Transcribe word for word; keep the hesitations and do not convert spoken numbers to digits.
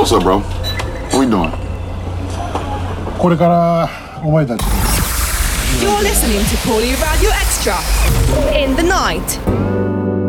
what's up, bro? What we doing? これからお前たち You're listening to Paulie Radio Extra in the night.